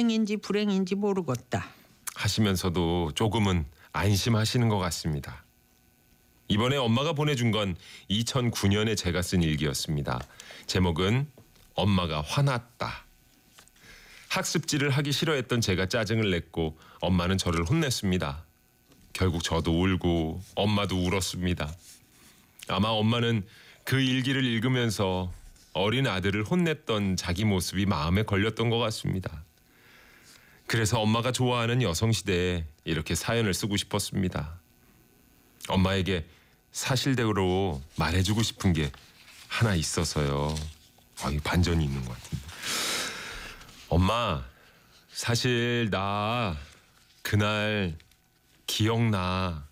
다행인지 불행인지 모르겠다 하시면서도 조금은 안심하시는 것 같습니다. 이번에 엄마가 보내준 건 2009년에 제가 쓴 일기였습니다. 제목은 엄마가 화났다. 학습지를 하기 싫어했던 제가 짜증을 냈고 엄마는 저를 혼냈습니다. 결국 저도 울고 엄마도 울었습니다. 아마 엄마는 그 일기를 읽으면서 어린 아들을 혼냈던 자기 모습이 마음에 걸렸던 것 같습니다. 그래서 엄마가 좋아하는 여성시대에 이렇게 사연을 쓰고 싶었습니다. 엄마에게 사실대로 말해주고 싶은 게 하나 있어서요. 이 반전이 있는 것 같은데. 엄마, 사실 나 그날 기억나.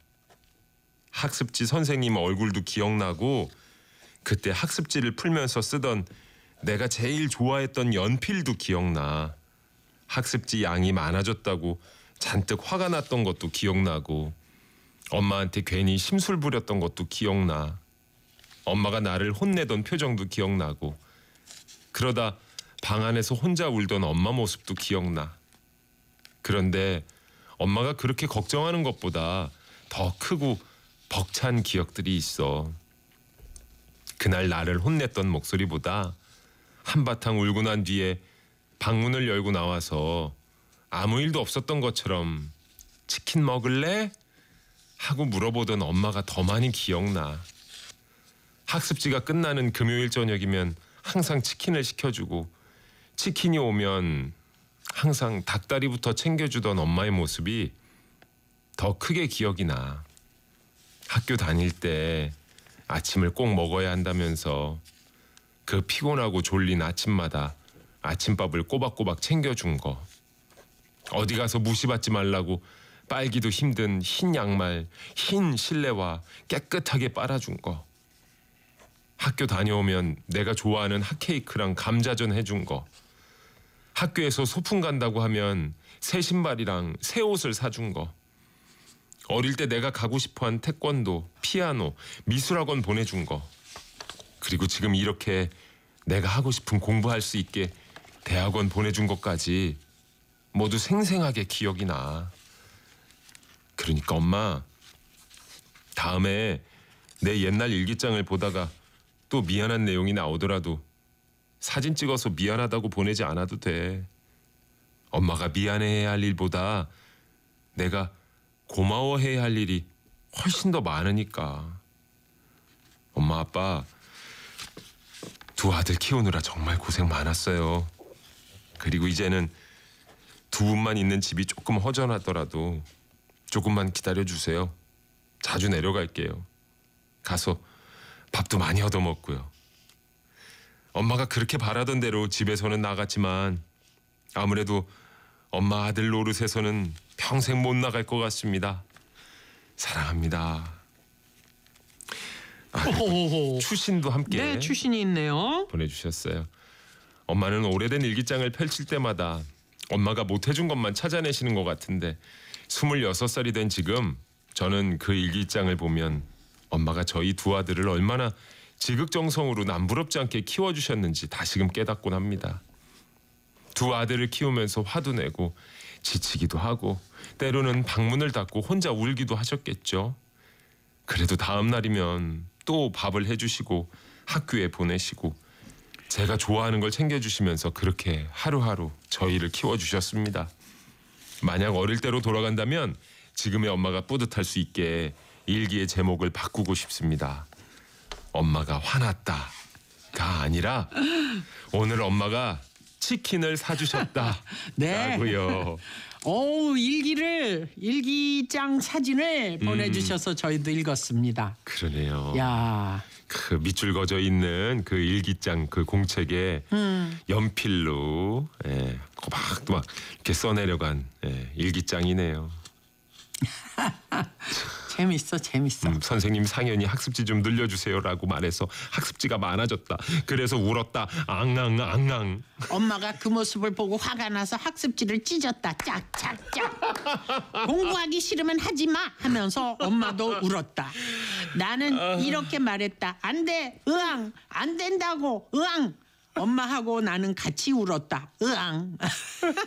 학습지 선생님 얼굴도 기억나고 그때 학습지를 풀면서 쓰던 내가 제일 좋아했던 연필도 기억나. 학습지 양이 많아졌다고 잔뜩 화가 났던 것도 기억나고 엄마한테 괜히 심술 부렸던 것도 기억나. 엄마가 나를 혼내던 표정도 기억나고 그러다 방 안에서 혼자 울던 엄마 모습도 기억나. 그런데 엄마가 그렇게 걱정하는 것보다 더 크고 벅찬 기억들이 있어. 그날 나를 혼냈던 목소리보다 한바탕 울고 난 뒤에 방문을 열고 나와서 아무 일도 없었던 것처럼 치킨 먹을래? 하고 물어보던 엄마가 더 많이 기억나. 학습지가 끝나는 금요일 저녁이면 항상 치킨을 시켜주고 치킨이 오면 항상 닭다리부터 챙겨주던 엄마의 모습이 더 크게 기억이 나. 학교 다닐 때 아침을 꼭 먹어야 한다면서 그 피곤하고 졸린 아침마다 아침밥을 꼬박꼬박 챙겨준 거. 어디 가서 무시받지 말라고 빨기도 힘든 흰 양말, 흰 실내화 깨끗하게 빨아준 거. 학교 다녀오면 내가 좋아하는 핫케이크랑 감자전 해준 거. 학교에서 소풍 간다고 하면 새 신발이랑 새 옷을 사준 거. 어릴 때 내가 가고 싶어한 태권도, 피아노, 미술학원 보내준 거. 그리고 지금 이렇게 내가 하고 싶은 공부할 수 있게 대학원 보내준 것까지 모두 생생하게 기억이 나. 그러니까 엄마, 다음에 내 옛날 일기장을 보다가 또 미안한 내용이 나오더라도 사진 찍어서 미안하다고 보내지 않아도 돼. 엄마가 미안해해야 할 일보다 내가 고마워해야 할 일이 훨씬 더 많으니까. 엄마 아빠 두 아들 키우느라 정말 고생 많았어요. 그리고 이제는 두 분만 있는 집이 조금 허전하더라도 조금만 기다려주세요. 자주 내려갈게요. 가서 밥도 많이 얻어먹고요. 엄마가 그렇게 바라던 대로 집에서는 나갔지만 아무래도 엄마 아들 노릇에서는 평생 못 나갈 것 같습니다. 사랑합니다. 추신도 함께 네, 추신이 있네요. 보내주셨어요. 엄마는 오래된 일기장을 펼칠 때마다 엄마가 못해준 것만 찾아내시는 것 같은데 26살이 된 지금 저는 그 일기장을 보면 엄마가 저희 두 아들을 얼마나 지극정성으로 남부럽지 않게 키워주셨는지 다시금 깨닫곤 합니다. 두 아들을 키우면서 화도 내고 지치기도 하고 때로는 방문을 닫고 혼자 울기도 하셨겠죠. 그래도 다음 날이면 또 밥을 해주시고 학교에 보내시고 제가 좋아하는 걸 챙겨주시면서 그렇게 하루하루 저희를 키워주셨습니다. 만약 어릴 때로 돌아간다면 지금의 엄마가 뿌듯할 수 있게 일기의 제목을 바꾸고 싶습니다. 엄마가 화났다가 아니라 오늘 엄마가 치킨을 사주셨다. 네. 라고요. 일기장 사진을 보내주셔서 저희도 읽었습니다. 그러네요. 야, 그 밑줄 그어져 있는 그 일기장 그 공책에 연필로 꼬박꼬박 이렇게 써내려간 일기장이네요. 재밌어. 선생님 상연히 학습지 좀 늘려주세요라고 말해서 학습지가 많아졌다. 그래서 울었다. 앙앙. 엄마가 그 모습을 보고 화가 나서 학습지를 찢었다. 짝짝짝. 공부하기 싫으면 하지 마 하면서 엄마도 울었다. 나는 이렇게 말했다. 안 돼. 으앙. 안 된다고. 으앙. 엄마하고 나는 같이 울었다. 으앙.